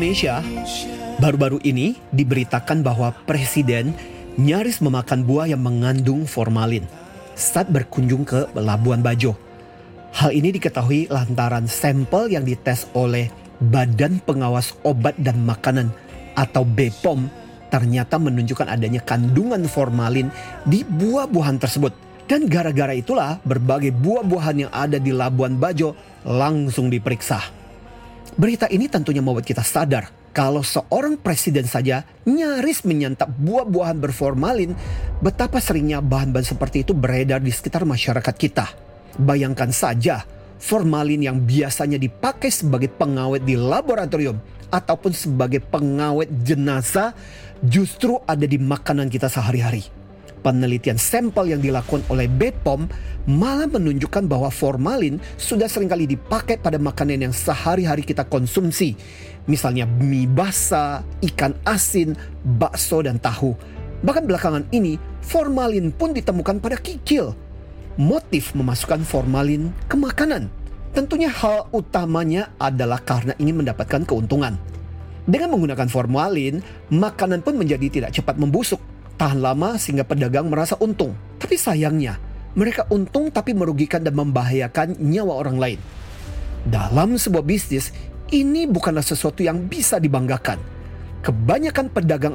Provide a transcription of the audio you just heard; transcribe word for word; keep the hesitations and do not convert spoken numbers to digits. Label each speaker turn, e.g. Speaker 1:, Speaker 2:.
Speaker 1: Indonesia, baru-baru ini diberitakan bahwa Presiden nyaris memakan buah yang mengandung formalin saat berkunjung ke Labuan Bajo. Hal ini diketahui lantaran sampel yang dites oleh Badan Pengawas Obat dan Makanan atau B P O M ternyata menunjukkan adanya kandungan formalin di buah-buahan tersebut. Dan gara-gara itulah berbagai buah-buahan yang ada di Labuan Bajo langsung diperiksa. Berita ini tentunya membuat kita sadar kalau seorang presiden saja nyaris menyantap buah-buahan berformalin, betapa seringnya bahan-bahan seperti itu beredar di sekitar masyarakat kita. Bayangkan saja, formalin yang biasanya dipakai sebagai pengawet di laboratorium ataupun sebagai pengawet jenazah justru ada di makanan kita sehari-hari. Penelitian sampel yang dilakukan oleh B P O M malah menunjukkan bahwa formalin sudah seringkali dipakai pada makanan yang sehari-hari kita konsumsi. Misalnya mie basah, ikan asin, bakso, dan tahu. Bahkan belakangan ini, formalin pun ditemukan pada kikil. Motif memasukkan formalin ke makanan tentunya hal utamanya adalah karena ingin mendapatkan keuntungan. Dengan menggunakan formalin, makanan pun menjadi tidak cepat membusuk, tahan lama sehingga pedagang merasa untung. Tapi sayangnya, mereka untung tapi merugikan dan membahayakan nyawa orang lain. Dalam sebuah bisnis, ini bukanlah sesuatu yang bisa dibanggakan. Kebanyakan pedagang